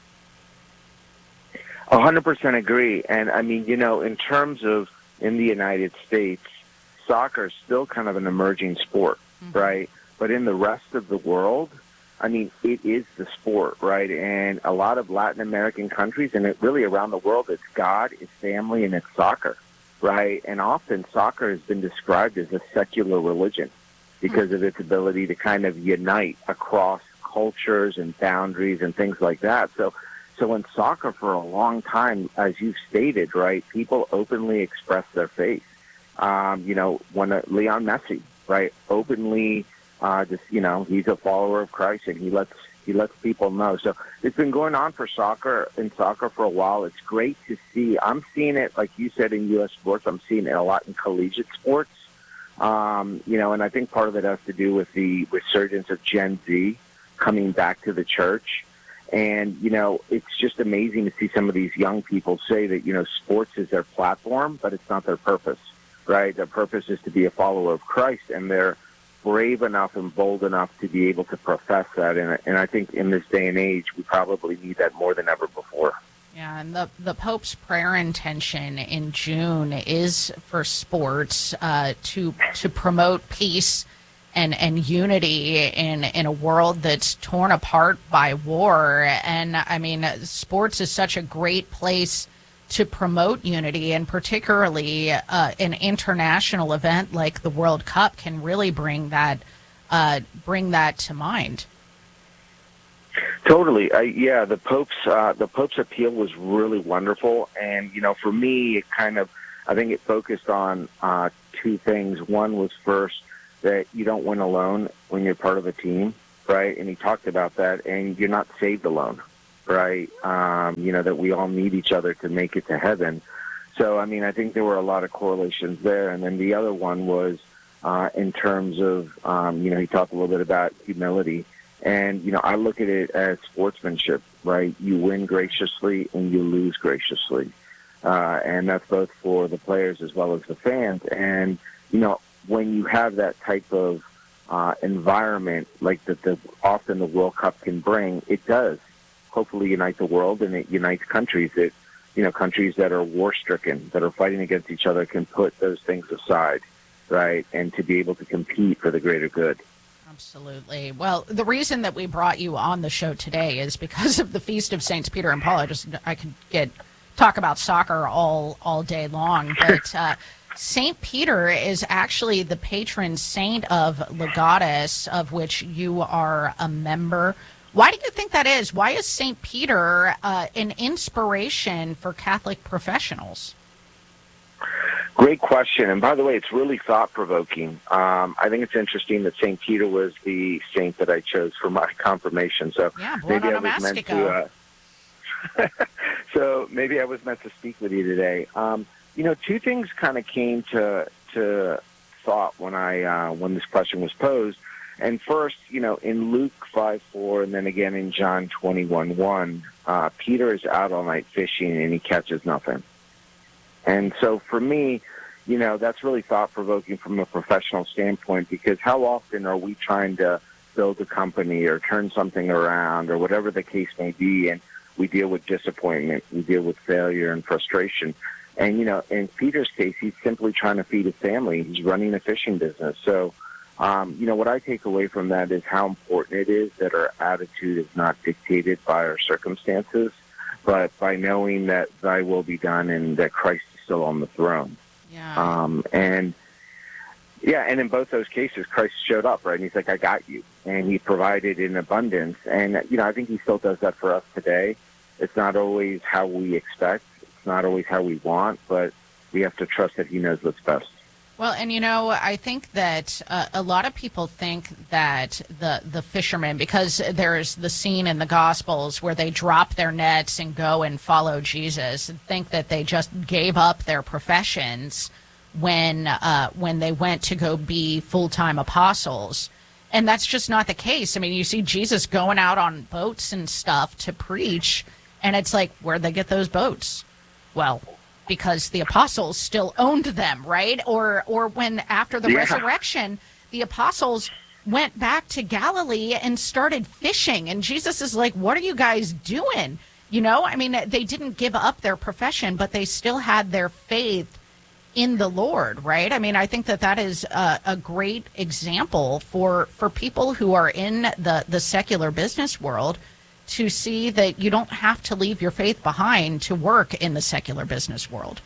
A hundred percent agree. And I mean, you know, in terms of in the United States, soccer is still kind of an emerging sport, mm-hmm. right? But in the rest of the world, I mean, it is the sport, right? And a lot of Latin American countries, and it really around the world, it's God, it's family, and it's soccer, right? And often soccer has been described as a secular religion because mm-hmm. of its ability to kind of unite across cultures and boundaries and things like that. So, so in soccer for a long time, as you've stated, right, people openly express their faith. Um, you know, when uh, Leon Messi, right, openly Uh, just, you know, he's a follower of Christ, and he lets he lets people know. So it's been going on for soccer in soccer for a while. It's great to see. I'm seeing it, like you said, in U S sports. I'm seeing it a lot in collegiate sports. Um, you know, and I think part of it has to do with the resurgence of Gen Z coming back to the church. And, you know, it's just amazing to see some of these young people say that, you know, sports is their platform, but it's not their purpose, right? Their purpose is to be a follower of Christ, and they're brave enough and bold enough to be able to profess that. And, and I think in this day and age, we probably need that more than ever before. Yeah, and the, the Pope's prayer intention in June is for sports uh, to to promote peace and, and unity in, in a world that's torn apart by war. And, I mean, sports is such a great place to promote unity, and particularly uh, an international event like the World Cup can really bring that uh, bring that to mind. Totally. I, yeah, the Pope's uh, the Pope's appeal was really wonderful, and you know, for me, it kind of, I think it focused on uh, two things. One was first that you don't win alone when you're part of a team, right? And he talked about that, and you're not saved alone, right? Um, you know, that we all need each other to make it to heaven. So, I mean, I think there were a lot of correlations there. And then the other one was uh, in terms of, um, you know, he talked a little bit about humility. And, you know, I look at it as sportsmanship, right? You win graciously and you lose graciously. Uh, and that's both for the players as well as the fans. And, you know, when you have that type of uh, environment like that the, often the World Cup can bring, it does hopefully unite the world, and it unites countries. It, you know, countries that are war-stricken, that are fighting against each other, can put those things aside, right, and to be able to compete for the greater good. Absolutely. Well, the reason that we brought you on the show today is because of the Feast of Saints Peter and Paul. I just I could get talk about soccer all all day long, but uh, Saint Peter is actually the patron saint of Legatus, of which you are a member. Why do you think that is? Why is Saint Peter uh, an inspiration for Catholic professionals? Great question. And by the way, it's really thought-provoking. Um, I think it's interesting that Saint Peter was the saint that I chose for my confirmation. So yeah, maybe I was meant to. Uh, so maybe I was meant to speak with you today. Um, you know, two things kind of came to to thought when I uh, when this question was posed. And first, you know, in Luke five four, and then again in John twenty-one one, uh, Peter is out all night fishing and he catches nothing. And so for me, you know, that's really thought-provoking from a professional standpoint, because how often are we trying to build a company or turn something around or whatever the case may be, and we deal with disappointment, we deal with failure and frustration. And, you know, in Peter's case, he's simply trying to feed his family. He's running a fishing business. So, um, you know, what I take away from that is how important it is that our attitude is not dictated by our circumstances, but by knowing that thy will be done and that Christ is still on the throne. Yeah. Um, and, yeah, and in both those cases, Christ showed up, right? And he's like, I got you. And he provided in abundance. And, you know, I think he still does that for us today. It's not always how we expect. It's not always how we want, but we have to trust that he knows what's best. Well, and, you know, I think that uh, a lot of people think that the, the fishermen, because there's the scene in the Gospels where they drop their nets and go and follow Jesus, and think that they just gave up their professions when uh, when they went to go be full-time apostles. And that's just not the case. I mean, you see Jesus going out on boats and stuff to preach, and it's like, where'd they get those boats? Well, because the apostles still owned them, right? Or or when after the yeah. resurrection, the apostles went back to Galilee and started fishing. And Jesus is like, what are you guys doing? You know, I mean, they didn't give up their profession, but they still had their faith in the Lord, right? I mean, I think that that is a, a great example for, for people who are in the, the secular business world, to see that you don't have to leave your faith behind to work in the secular business world.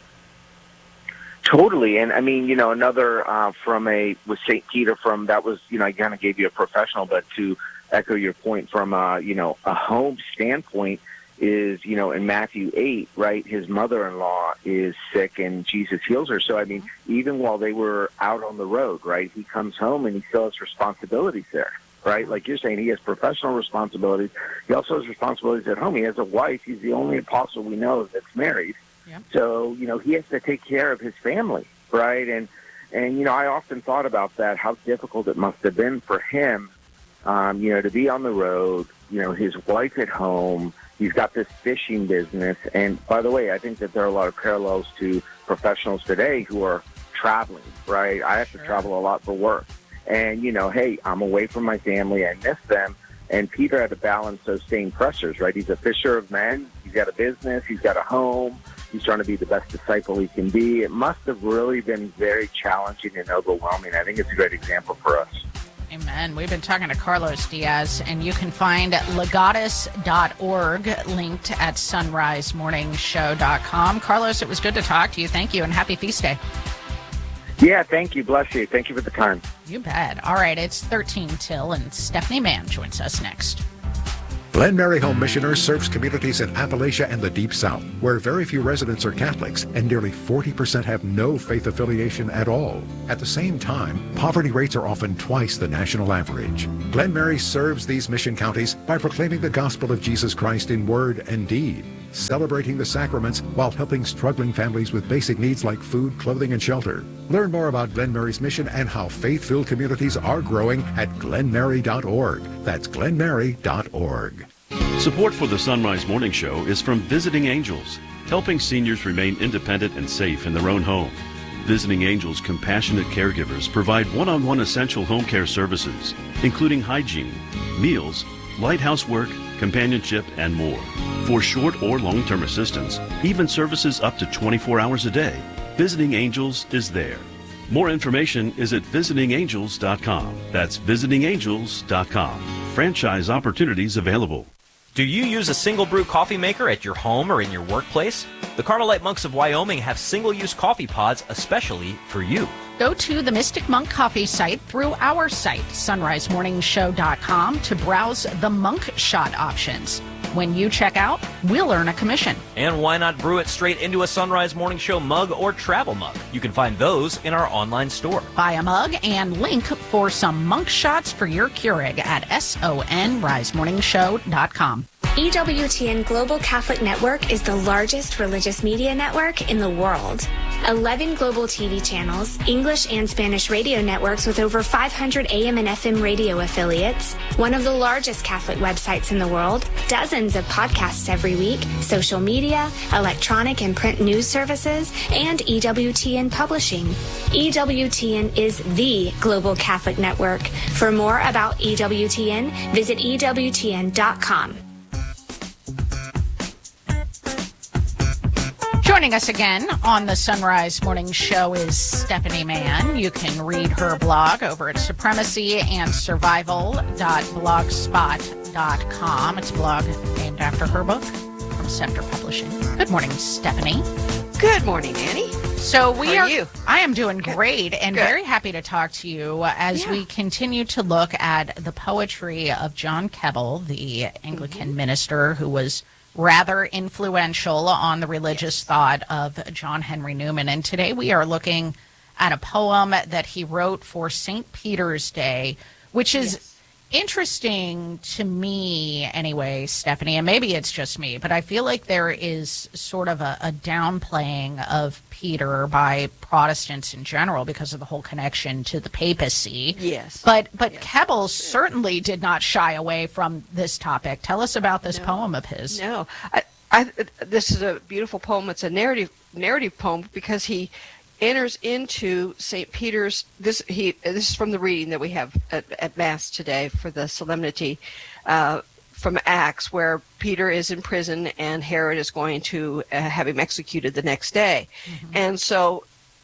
Totally. And I mean, you know, another uh, from a, with Saint Peter from, that was, you know, I kind of gave you a professional, but to echo your point from, uh, you know, a home standpoint is, you know, in Matthew eight, right, his mother-in-law is sick and Jesus heals her. So, I mean, even while they were out on the road, right, he comes home and he still has responsibilities there. Right? Like you're saying, he has professional responsibilities. He also has responsibilities at home. He has a wife. He's the only apostle we know that's married. Yep. So, you know, he has to take care of his family, right? And, and you know, I often thought about that, how difficult it must have been for him, um, you know, to be on the road, you know, his wife at home. He's got this fishing business. And by the way, I think that there are a lot of parallels to professionals today who are traveling, right? I have sure. to travel a lot for work. And, you know, hey, I'm away from my family. I miss them. And Peter had to balance those same pressures, right? He's a fisher of men. He's got a business. He's got a home. He's trying to be the best disciple he can be. It must have really been very challenging and overwhelming. I think it's a great example for us. Amen. We've been talking to Carlos Diaz, and you can find legatus dot org linked at sunrise morning show dot com. Carlos, it was good to talk to you. Thank you, and happy feast day. Yeah, thank you. Bless you. Thank you for the time. You bet. All right, it's thirteen till, and Stephanie Mann joins us next. Glen Mary Home Missioners serves communities in Appalachia and the Deep South, where very few residents are Catholics and nearly forty percent have no faith affiliation at all. At the same time, poverty rates are often twice the national average. Glen Mary serves these mission counties by proclaiming the gospel of Jesus Christ in word and deed, celebrating the sacraments while helping struggling families with basic needs like food, clothing, and shelter. Learn more about Glen Mary's mission and how faith-filled communities are growing at glen mary dot org. That's glen mary dot org. Support for the Sunrise Morning Show is from Visiting Angels, helping seniors remain independent and safe in their own home. Visiting Angels compassionate caregivers provide one-on-one essential home care services, including hygiene, meals, light housework, companionship, and more. For short or long-term assistance, even services up to twenty-four hours a day, Visiting Angels is there. More information is at visiting angels dot com. That's visiting angels dot com. Franchise opportunities available. Do you use a single brew coffee maker at your home or in your workplace? The Carmelite Monks of Wyoming have single-use coffee pods especially for you. Go to the Mystic Monk Coffee site through our site, sunrise morning show dot com, to browse the Monk Shot options. When you check out, we'll earn a commission. And why not brew it straight into a Sunrise Morning Show mug or travel mug? You can find those in our online store. Buy a mug and link for some Monk Shots for your Keurig at sunrise morning show dot com. E W T N Global Catholic Network is the largest religious media network in the world. eleven global T V channels, English and Spanish radio networks with over five hundred A M and F M radio affiliates, one of the largest Catholic websites in the world, dozens of podcasts every week, social media, electronic and print news services, and E W T N Publishing. E W T N is the Global Catholic Network. For more about E W T N, visit E W T N dot com. Joining us again on the Sunrise Morning Show is Stephanie Mann. You can read her blog over at supremacy and survival dot blogspot dot com. It's a blog named after her book from Scepter Publishing. Good morning, Stephanie. Good morning, Annie. So we How are, are you? I am doing great and Good. very happy to talk to you as Yeah. we continue to look at the poetry of John Keble, the Anglican Mm-hmm. minister who was rather influential on the religious thought of John Henry Newman. And today we are looking at a poem that he wrote for Saint Peter's Day, which is yes. interesting to me anyway, Stephanie, and maybe it's just me, but I feel like there is sort of a, a downplaying of Peter by Protestants in general because of the whole connection to the papacy. Yes. But but yes. Keble certainly did not shy away from this topic. Tell us about this no. poem of his. No. I, I, this is a beautiful poem. It's a narrative narrative poem because he enters into Saint Peter's. This he this is from the reading that we have at, at Mass today for the solemnity uh, from Acts, where Peter is in prison and Herod is going to uh, have him executed the next day. Mm-hmm. And so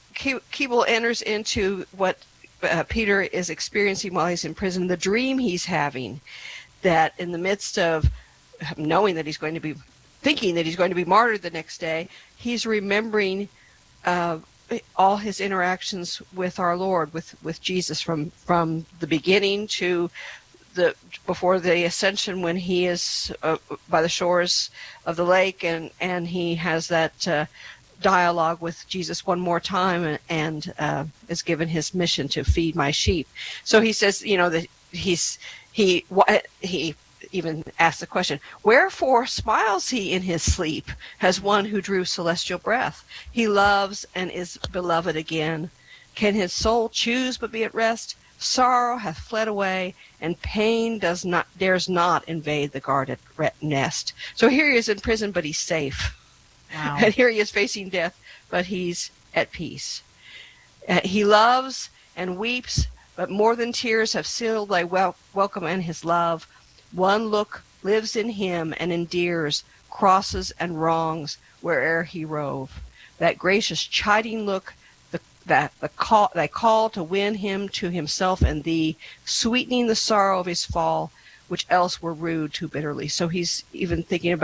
Keble enters into what uh, Peter is experiencing while he's in prison, the dream he's having, that in the midst of knowing that he's going to be, thinking that he's going to be martyred the next day, he's remembering uh, all his interactions with our Lord, with, with Jesus, from, from the beginning to the before the ascension, when he is uh, by the shores of the lake and, and he has that uh, dialogue with Jesus one more time and, and uh, is given his mission to feed my sheep. So he says, you know, that he's he he even asks the question, wherefore smiles he in his sleep as one who drew celestial breath? He loves and is beloved again. Can his soul choose but be at rest? Sorrow hath fled away, and pain does not dares not invade the guarded nest. So here he is in prison, but he's safe. Wow. And here he is facing death, but he's at peace. Uh, he loves and weeps, but more than tears have sealed thy wel- welcome and his love. One look lives in him and endears crosses and wrongs where'er he rove. That gracious chiding look, the, that the call, thy call to win him to himself and thee, sweetening the sorrow of his fall, which else were rued too bitterly. So he's even thinking about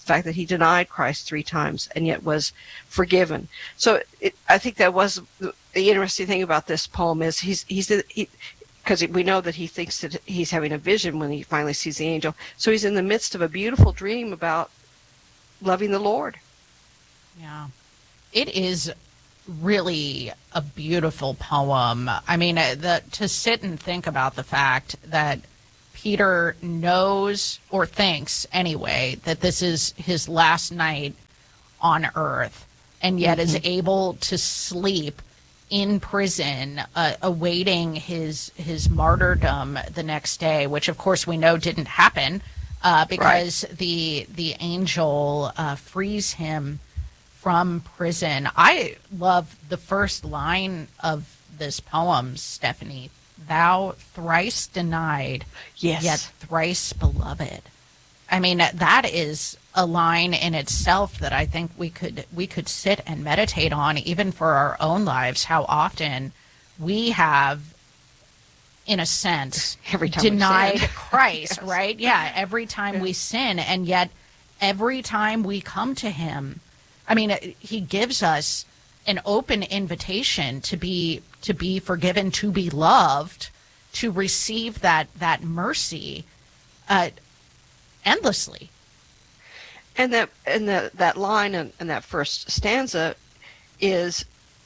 fact that he denied Christ three times and yet was forgiven. So it, I think that was the, the interesting thing about this poem is he's he's he, because we know that he thinks that he's having a vision when he finally sees the angel. So he's in the midst of a beautiful dream about loving the Lord. Yeah. It is really a beautiful poem. I mean, the, to sit and think about the fact that Peter knows, or thinks anyway, that this is his last night on earth, and yet mm-hmm. is able to sleep in prison, uh, awaiting his his martyrdom the next day, which of course we know didn't happen, uh, because right. the the angel uh, frees him from prison. I love the first line of this poem, Stephanie. Thou thrice denied, yes. yet thrice beloved. I mean, that is a line in itself that I think we could we could sit and meditate on, even for our own lives. How often we have, in a sense, every time denied we Christ, yes. right? Yeah, every time yeah. we sin, and yet every time we come to Him, I mean, He gives us an open invitation to be to be forgiven, to be loved, to receive that that mercy uh, endlessly. And that and the, that line in, in that first stanza is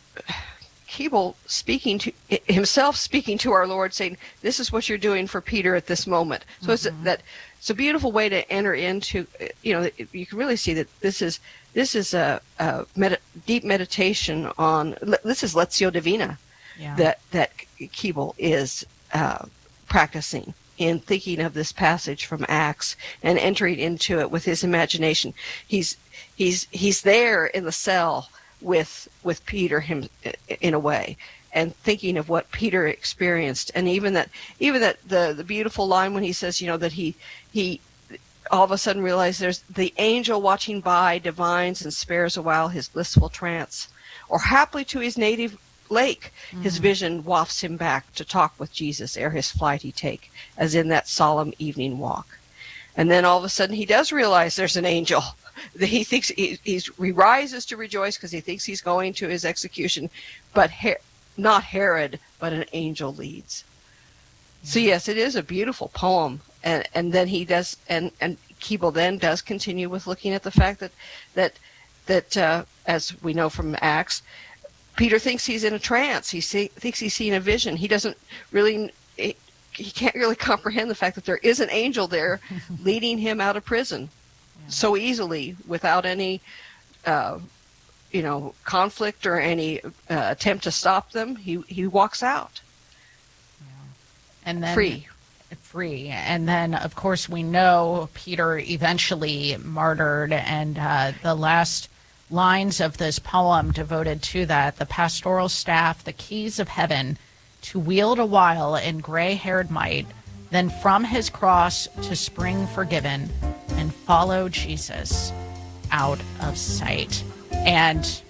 Keble speaking to himself, speaking to our Lord, saying, "This is what you're doing for Peter at this moment." So mm-hmm. it's that it's a beautiful way to enter into. You know, you can really see that this is this is a, a med- deep meditation on. This is Lectio Divina yeah. that that Keble is uh, practicing in thinking of this passage from Acts and entering into it with his imagination. He's he's he's there in the cell with with Peter him in a way, and thinking of what Peter experienced, and even that even that the the beautiful line when he says, you know, that he he all of a sudden realized there's the angel watching by divines and spares a while his blissful trance, or haply to his native lake mm-hmm. his vision wafts him back to talk with Jesus ere his flight he take, as in that solemn evening walk. And then all of a sudden he does realize there's an angel. He thinks he, he's, he rises to rejoice because he thinks he's going to his execution, but Her- not Herod, but an angel leads. Yeah. So yes, it is a beautiful poem. And and then he does, and and Keble then does continue with looking at the fact that that that uh, as we know from Acts, Peter thinks he's in a trance. He see, thinks he's seeing a vision. He doesn't really, he, he can't really comprehend the fact that there is an angel there leading him out of prison yeah. so easily without any, uh, you know, conflict or any uh, attempt to stop them. He he walks out. Yeah. And then free. Free. And then, of course, we know Peter eventually martyred, and uh, the last lines of this poem devoted to that: the pastoral staff, the keys of heaven, to wield a while in gray-haired might, then from his cross to spring forgiven, and follow Jesus out of sight. And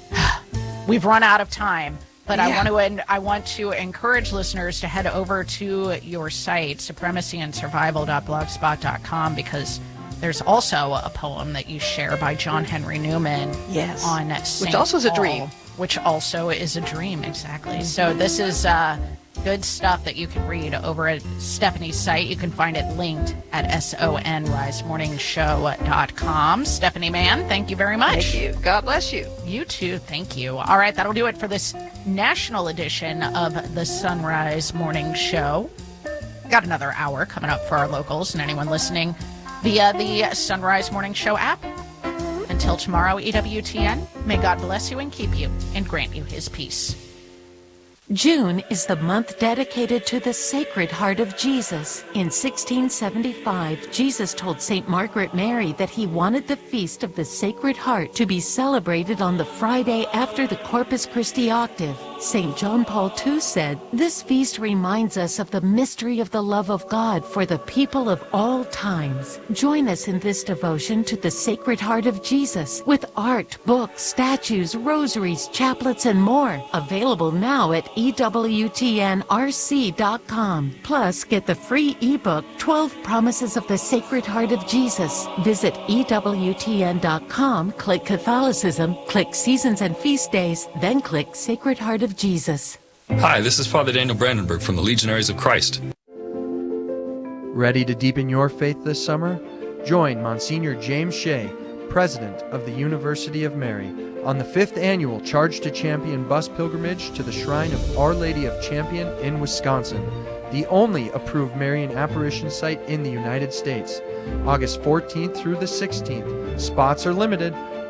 we've run out of time, but yeah. I want to I want to encourage listeners to head over to your site, supremacy and survival dot blogspot dot com, because there's also a poem that you share by John Henry Newman. Yes. On Saint Which also is Paul, a dream. Which also is a dream, exactly. So this is uh, good stuff that you can read over at Stephanie's site. You can find it linked at sonrise morning show dot com. Stephanie Mann, thank you very much. Thank you. God bless you. You too. Thank you. All right, that'll do it for this national edition of the Sunrise Morning Show. Got another hour coming up for our locals and anyone listening via the Sunrise Morning Show app. Until tomorrow, E W T N, may God bless you and keep you and grant you his peace. June is the month dedicated to the Sacred Heart of Jesus. In sixteen seventy-five, Jesus told Saint Margaret Mary that he wanted the Feast of the Sacred Heart to be celebrated on the Friday after the Corpus Christi octave. Saint John Paul the Second said, "This feast reminds us of the mystery of the love of God for the people of all times." Join us in this devotion to the Sacred Heart of Jesus with art, books, statues, rosaries, chaplets, and more. Available now at E W T N R C dot com. Plus, get the free ebook, twelve Promises of the Sacred Heart of Jesus. Visit E W T N dot com, click Catholicism, click Seasons and Feast Days, then click Sacred Heart of Jesus. Hi, this is Father Daniel Brandenburg from the Legionaries of Christ. Ready to deepen your faith this summer? Join Monsignor James Shea, President of the University of Mary, on the fifth annual Charge to Champion bus pilgrimage to the Shrine of Our Lady of Champion in Wisconsin, the only approved Marian apparition site in the United States. August fourteenth through the sixteenth. Spots are limited.